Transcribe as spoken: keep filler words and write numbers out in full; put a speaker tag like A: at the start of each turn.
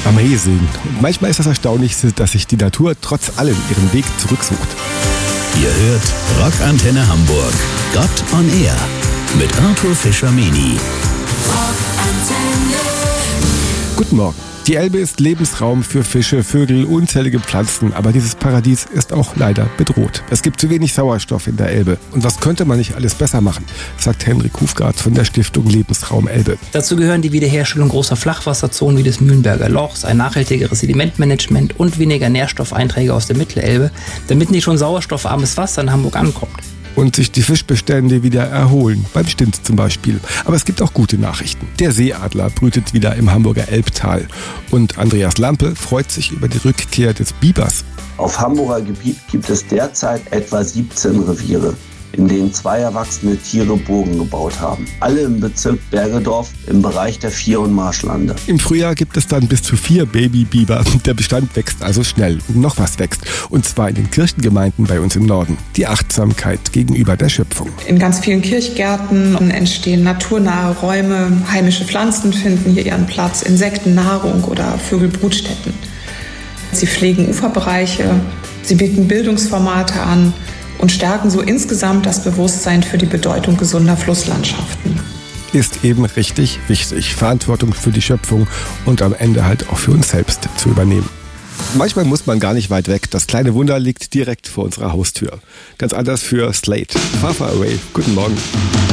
A: amazing. Und manchmal ist das Erstaunlichste, dass sich die Natur trotz allem ihren Weg zurücksucht.
B: Ihr hört Rockantenne Hamburg. Gott on Air mit Arthur Fischer-Meni.
A: Guten Morgen. Die Elbe ist Lebensraum für Fische, Vögel, unzählige Pflanzen, aber dieses Paradies ist auch leider bedroht. Es gibt zu wenig Sauerstoff in der Elbe. Und was könnte man nicht alles besser machen, sagt Henrik Hufgaard von der Stiftung Lebensraum Elbe.
C: Dazu gehören die Wiederherstellung großer Flachwasserzonen wie des Mühlenberger Lochs, ein nachhaltigeres Sedimentmanagement und weniger Nährstoffeinträge aus der Mittelelbe, damit nicht schon sauerstoffarmes Wasser in Hamburg ankommt.
A: Und sich die Fischbestände wieder erholen, beim Stint zum Beispiel. Aber es gibt auch gute Nachrichten. Der Seeadler brütet wieder im Hamburger Elbtal. Und Andreas Lampe freut sich über die Rückkehr des Bibers.
D: Auf Hamburger Gebiet gibt es derzeit etwa siebzehn Reviere, in denen zwei erwachsene Tiere Burgen gebaut haben. Alle im Bezirk Bergedorf im Bereich der Vier- und Marschlande.
A: Im Frühjahr gibt es dann bis zu vier Babybiber. Der Bestand wächst also schnell. Und noch was wächst. Und zwar in den Kirchengemeinden bei uns im Norden. Die Achtsamkeit gegenüber der Schöpfung.
E: In ganz vielen Kirchgärten entstehen naturnahe Räume. Heimische Pflanzen finden hier ihren Platz. Insektennahrung oder Vögelbrutstätten. Sie pflegen Uferbereiche. Sie bieten Bildungsformate an und stärken so insgesamt das Bewusstsein für die Bedeutung gesunder Flusslandschaften.
A: Ist eben richtig wichtig, Verantwortung für die Schöpfung und am Ende halt auch für uns selbst zu übernehmen. Manchmal muss man gar nicht weit weg. Das kleine Wunder liegt direkt vor unserer Haustür. Ganz anders für Slate. Far, far away. Guten Morgen.